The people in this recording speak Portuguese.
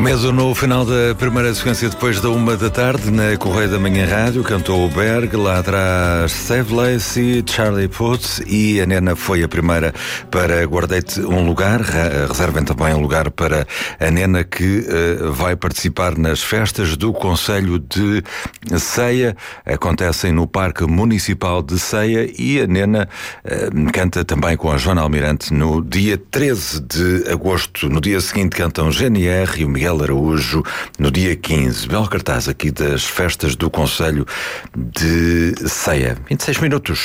Meso no final da primeira sequência, depois da 1 da tarde, na Correia da Manhã Rádio, cantou o Berg, lá atrás Save Lacey, Charlie Puth, e a Nena foi a primeira para Guardei-te um lugar. Reservem também um lugar para a Nena, que vai participar nas festas do Concelho de Ceia. Acontecem no Parque Municipal de Ceia, e a Nena canta também com a Joana Almirante no dia 13 de agosto. No dia seguinte cantam GNR e o Miguel Araújo no dia 15. Belo cartaz aqui das festas do Concelho de Ceia. 26 minutos.